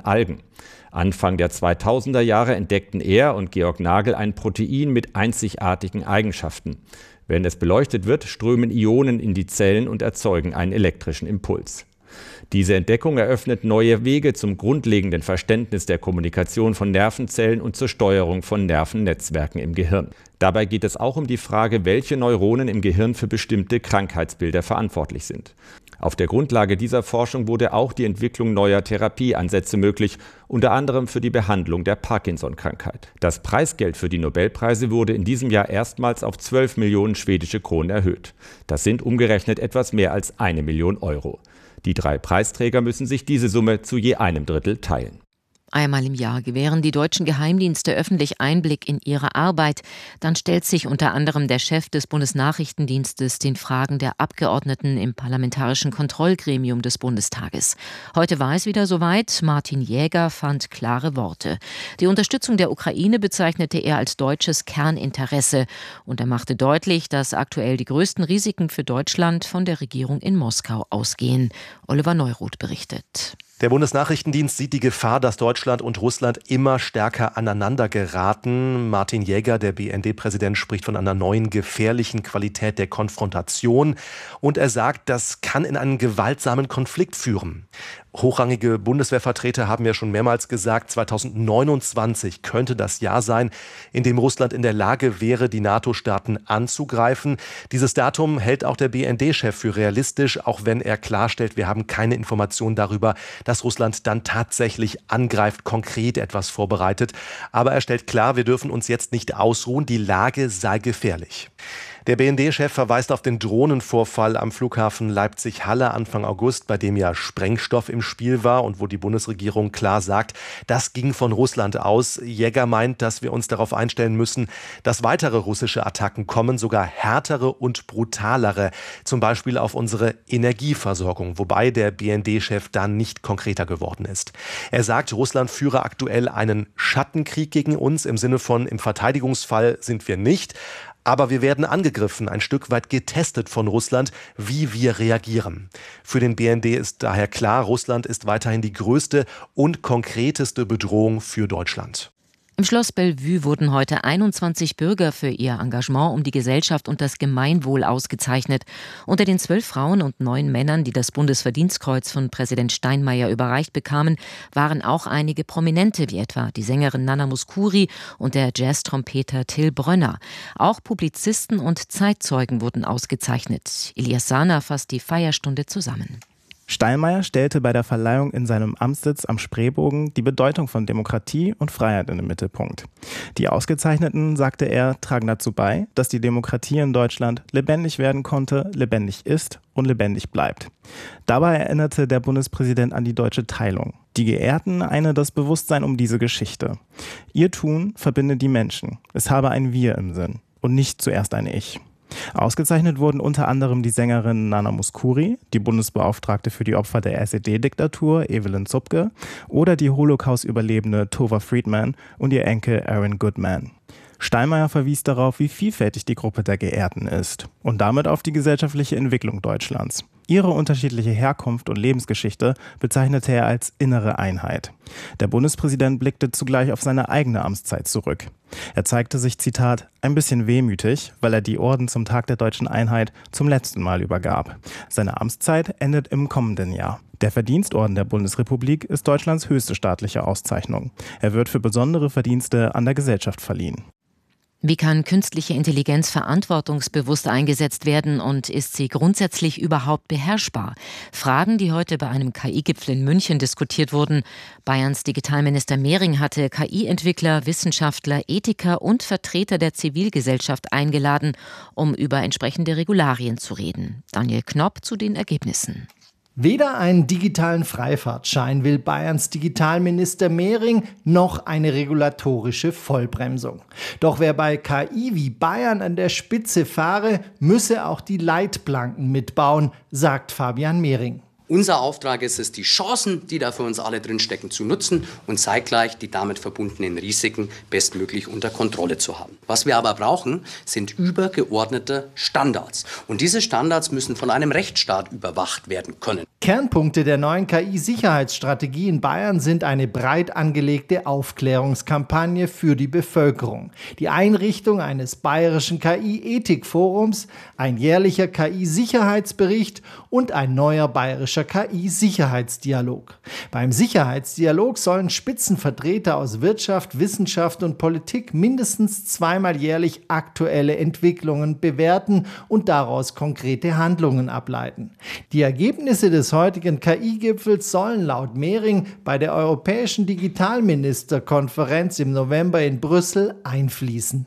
Algen. Anfang der 2000er Jahre entdeckten er und Georg Nagel ein Protein mit einzigartigen Eigenschaften. Wenn es beleuchtet wird, strömen Ionen in die Zellen und erzeugen einen elektrischen Impuls. Diese Entdeckung eröffnet neue Wege zum grundlegenden Verständnis der Kommunikation von Nervenzellen und zur Steuerung von Nervennetzwerken im Gehirn. Dabei geht es auch um die Frage, welche Neuronen im Gehirn für bestimmte Krankheitsbilder verantwortlich sind. Auf der Grundlage dieser Forschung wurde auch die Entwicklung neuer Therapieansätze möglich, unter anderem für die Behandlung der Parkinson-Krankheit. Das Preisgeld für die Nobelpreise wurde in diesem Jahr erstmals auf 12 Millionen schwedische Kronen erhöht. Das sind umgerechnet etwas mehr als 1 Million Euro. Die 3 Preisträger müssen sich diese Summe zu je einem Drittel teilen. Einmal im Jahr gewähren die deutschen Geheimdienste öffentlich Einblick in ihre Arbeit. Dann stellt sich unter anderem der Chef des Bundesnachrichtendienstes den Fragen der Abgeordneten im Parlamentarischen Kontrollgremium des Bundestages. Heute war es wieder soweit. Martin Jäger fand klare Worte. Die Unterstützung der Ukraine bezeichnete er als deutsches Kerninteresse. Und er machte deutlich, dass aktuell die größten Risiken für Deutschland von der Regierung in Moskau ausgehen. Oliver Neuroth berichtet. Der Bundesnachrichtendienst sieht die Gefahr, dass Deutschland und Russland immer stärker aneinander geraten. Martin Jäger, der BND-Präsident, spricht von einer neuen gefährlichen Qualität der Konfrontation. Und er sagt, das kann in einen gewaltsamen Konflikt führen. Hochrangige Bundeswehrvertreter haben ja schon mehrmals gesagt, 2029 könnte das Jahr sein, in dem Russland in der Lage wäre, die NATO-Staaten anzugreifen. Dieses Datum hält auch der BND-Chef für realistisch, auch wenn er klarstellt, wir haben keine Informationen darüber, dass Russland dann tatsächlich angreift, konkret etwas vorbereitet. Aber er stellt klar, wir dürfen uns jetzt nicht ausruhen, die Lage sei gefährlich. Der BND-Chef verweist auf den Drohnenvorfall am Flughafen Leipzig-Halle Anfang August, bei dem ja Sprengstoff im Spiel war und wo die Bundesregierung klar sagt, das ging von Russland aus. Jäger meint, dass wir uns darauf einstellen müssen, dass weitere russische Attacken kommen, sogar härtere und brutalere, zum Beispiel auf unsere Energieversorgung, wobei der BND-Chef dann nicht konkreter geworden ist. Er sagt, Russland führe aktuell einen Schattenkrieg gegen uns, im Sinne von, im Verteidigungsfall sind wir nicht. Aber wir werden angegriffen, ein Stück weit getestet von Russland, wie wir reagieren. Für den BND ist daher klar, Russland ist weiterhin die größte und konkreteste Bedrohung für Deutschland. Im Schloss Bellevue wurden heute 21 Bürger für ihr Engagement um die Gesellschaft und das Gemeinwohl ausgezeichnet. Unter den 12 Frauen und 9 Männern, die das Bundesverdienstkreuz von Präsident Steinmeier überreicht bekamen, waren auch einige Prominente, wie etwa die Sängerin Nana Mouskouri und der Jazztrompeter Till Brönner. Auch Publizisten und Zeitzeugen wurden ausgezeichnet. Elias Sahner fasst die Feierstunde zusammen. Steinmeier stellte bei der Verleihung in seinem Amtssitz am Spreebogen die Bedeutung von Demokratie und Freiheit in den Mittelpunkt. Die Ausgezeichneten, sagte er, tragen dazu bei, dass die Demokratie in Deutschland lebendig werden konnte, lebendig ist und lebendig bleibt. Dabei erinnerte der Bundespräsident an die deutsche Teilung. Die Geehrten eine das Bewusstsein um diese Geschichte. Ihr Tun verbindet die Menschen. Es habe ein Wir im Sinn und nicht zuerst ein Ich. Ausgezeichnet wurden unter anderem die Sängerin Nana Mouskouri, die Bundesbeauftragte für die Opfer der SED-Diktatur Evelyn Zupke oder die Holocaust-Überlebende Tova Friedman und ihr Enkel Aaron Goodman. Steinmeier verwies darauf, wie vielfältig die Gruppe der Geehrten ist und damit auf die gesellschaftliche Entwicklung Deutschlands. Ihre unterschiedliche Herkunft und Lebensgeschichte bezeichnete er als innere Einheit. Der Bundespräsident blickte zugleich auf seine eigene Amtszeit zurück. Er zeigte sich, Zitat, ein bisschen wehmütig, weil er die Orden zum Tag der deutschen Einheit zum letzten Mal übergab. Seine Amtszeit endet im kommenden Jahr. Der Verdienstorden der Bundesrepublik ist Deutschlands höchste staatliche Auszeichnung. Er wird für besondere Verdienste an der Gesellschaft verliehen. Wie kann künstliche Intelligenz verantwortungsbewusst eingesetzt werden und ist sie grundsätzlich überhaupt beherrschbar? Fragen, die heute bei einem KI-Gipfel in München diskutiert wurden. Bayerns Digitalminister Mehring hatte KI-Entwickler, Wissenschaftler, Ethiker und Vertreter der Zivilgesellschaft eingeladen, um über entsprechende Regularien zu reden. Daniel Knopp zu den Ergebnissen. Weder einen digitalen Freifahrtschein will Bayerns Digitalminister Mehring noch eine regulatorische Vollbremsung. Doch wer bei KI wie Bayern an der Spitze fahre, müsse auch die Leitplanken mitbauen, sagt Fabian Mehring. Unser Auftrag ist es, die Chancen, die da für uns alle drinstecken, zu nutzen und zeitgleich die damit verbundenen Risiken bestmöglich unter Kontrolle zu haben. Was wir aber brauchen, sind übergeordnete Standards. Und diese Standards müssen von einem Rechtsstaat überwacht werden können. Kernpunkte der neuen KI-Sicherheitsstrategie in Bayern sind eine breit angelegte Aufklärungskampagne für die Bevölkerung, die Einrichtung eines bayerischen KI-Ethikforums, ein jährlicher KI-Sicherheitsbericht und ein neuer bayerischer KI-Sicherheitsdialog. Beim Sicherheitsdialog sollen Spitzenvertreter aus Wirtschaft, Wissenschaft und Politik mindestens zweimal jährlich aktuelle Entwicklungen bewerten und daraus konkrete Handlungen ableiten. Die Ergebnisse des heutigen KI-Gipfels sollen laut Mehring bei der Europäischen Digitalministerkonferenz im November in Brüssel einfließen.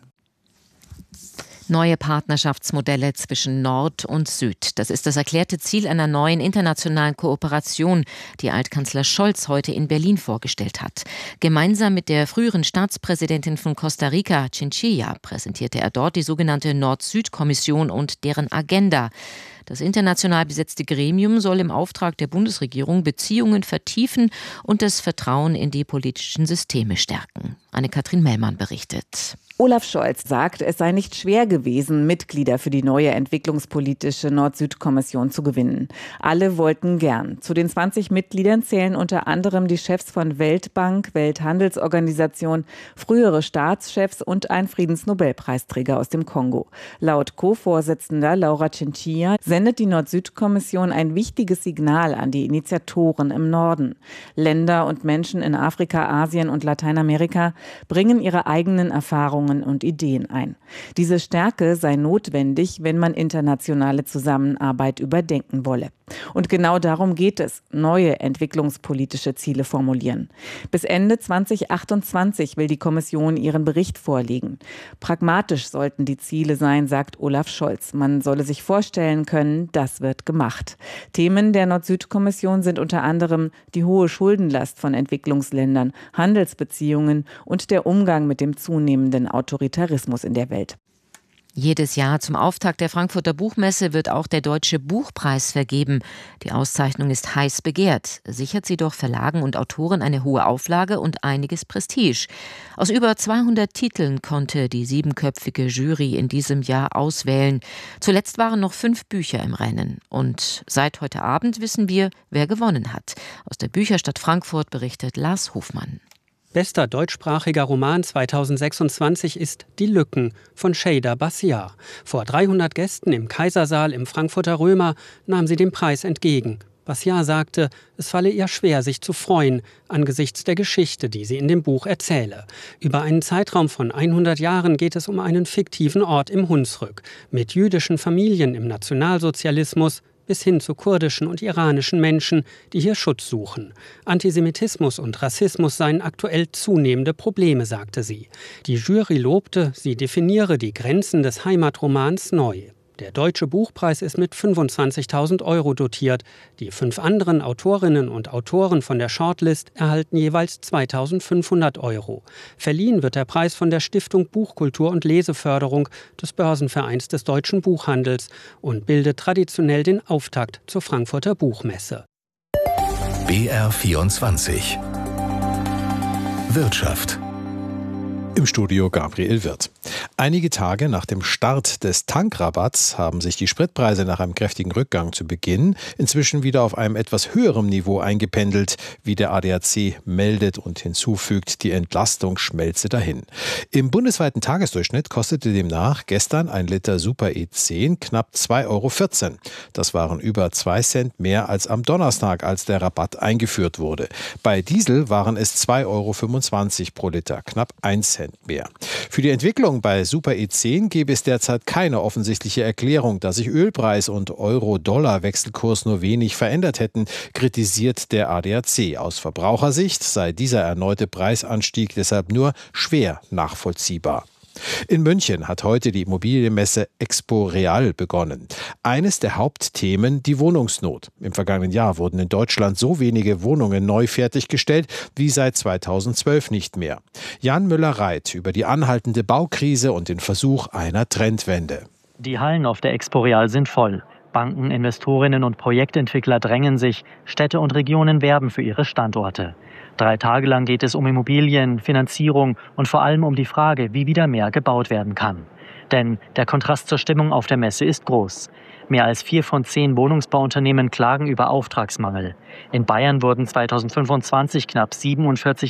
Neue Partnerschaftsmodelle zwischen Nord und Süd. Das ist das erklärte Ziel einer neuen internationalen Kooperation, die Altkanzler Scholz heute in Berlin vorgestellt hat. Gemeinsam mit der früheren Staatspräsidentin von Costa Rica, Chinchilla, präsentierte er dort die sogenannte Nord-Süd-Kommission und deren Agenda. Das international besetzte Gremium soll im Auftrag der Bundesregierung Beziehungen vertiefen und das Vertrauen in die politischen Systeme stärken. Anne-Kathrin Mellmann berichtet. Olaf Scholz sagt, es sei nicht schwer gewesen, Mitglieder für die neue entwicklungspolitische Nord-Süd-Kommission zu gewinnen. Alle wollten gern. Zu den 20 Mitgliedern zählen unter anderem die Chefs von Weltbank, Welthandelsorganisation, frühere Staatschefs und ein Friedensnobelpreisträger aus dem Kongo. Laut Co-Vorsitzender Laura Chinchilla sendet die Nord-Süd-Kommission ein wichtiges Signal an die Initiatoren im Norden. Länder und Menschen in Afrika, Asien und Lateinamerika bringen ihre eigenen Erfahrungen und Ideen ein. Diese Stärke sei notwendig, wenn man internationale Zusammenarbeit überdenken wolle. Und genau darum geht es, neue entwicklungspolitische Ziele formulieren. Bis Ende 2028 will die Kommission ihren Bericht vorlegen. Pragmatisch sollten die Ziele sein, sagt Olaf Scholz. Man solle sich vorstellen können, das wird gemacht. Themen der Nord-Süd-Kommission sind unter anderem die hohe Schuldenlast von Entwicklungsländern, Handelsbeziehungen und der Umgang mit dem zunehmenden Autoritarismus in der Welt. Jedes Jahr zum Auftakt der Frankfurter Buchmesse wird auch der Deutsche Buchpreis vergeben. Die Auszeichnung ist heiß begehrt, sichert sie doch Verlagen und Autoren eine hohe Auflage und einiges Prestige. Aus über 200 Titeln konnte die 7-köpfige Jury in diesem Jahr auswählen. Zuletzt waren noch 5 Bücher im Rennen. Und seit heute Abend wissen wir, wer gewonnen hat. Aus der Bücherstadt Frankfurt berichtet Lars Hofmann. Bester deutschsprachiger Roman 2026 ist Die Lücken von Şeyda Bassiar. Vor 300 Gästen im Kaisersaal im Frankfurter Römer nahm sie den Preis entgegen. Bassiar sagte, es falle ihr schwer, sich zu freuen, angesichts der Geschichte, die sie in dem Buch erzähle. Über einen Zeitraum von 100 Jahren geht es um einen fiktiven Ort im Hunsrück, mit jüdischen Familien im Nationalsozialismus, bis hin zu kurdischen und iranischen Menschen, die hier Schutz suchen. Antisemitismus und Rassismus seien aktuell zunehmende Probleme, sagte sie. Die Jury lobte, sie definiere die Grenzen des Heimatromans neu. Der Deutsche Buchpreis ist mit 25.000 € dotiert. Die 5 anderen Autorinnen und Autoren von der Shortlist erhalten jeweils 2.500 €. Verliehen wird der Preis von der Stiftung Buchkultur und Leseförderung des Börsenvereins des deutschen Buchhandels und bildet traditionell den Auftakt zur Frankfurter Buchmesse. BR24 Wirtschaft. Im Studio Gabriel Wirth. Einige Tage nach dem Start des Tankrabatts haben sich die Spritpreise nach einem kräftigen Rückgang zu Beginn inzwischen wieder auf einem etwas höherem Niveau eingependelt, wie der ADAC meldet und hinzufügt, die Entlastung schmelze dahin. Im bundesweiten Tagesdurchschnitt kostete demnach gestern ein Liter Super E10 knapp 2,14 €. Das waren über 2 Cent mehr als am Donnerstag, als der Rabatt eingeführt wurde. Bei Diesel waren es 2,25 € pro Liter, knapp 1 Cent mehr. Für die Entwicklung bei Super E10 gäbe es derzeit keine offensichtliche Erklärung, da sich Ölpreis und Euro-Dollar-Wechselkurs nur wenig verändert hätten, kritisiert der ADAC. Aus Verbrauchersicht sei dieser erneute Preisanstieg deshalb nur schwer nachvollziehbar. In München hat heute die Immobilienmesse Expo Real begonnen. Eines der Hauptthemen die Wohnungsnot. Im vergangenen Jahr wurden in Deutschland so wenige Wohnungen neu fertiggestellt wie seit 2012 nicht mehr. Jan Müller-Reit über die anhaltende Baukrise und den Versuch einer Trendwende. Die Hallen auf der Expo Real sind voll. Banken, Investorinnen und Projektentwickler drängen sich. Städte und Regionen werben für ihre Standorte. 3 Tage lang geht es um Immobilien, Finanzierung und vor allem um die Frage, wie wieder mehr gebaut werden kann. Denn der Kontrast zur Stimmung auf der Messe ist groß. Mehr als 4 von 10 Wohnungsbauunternehmen klagen über Auftragsmangel. In Bayern wurden 2025 knapp 47.000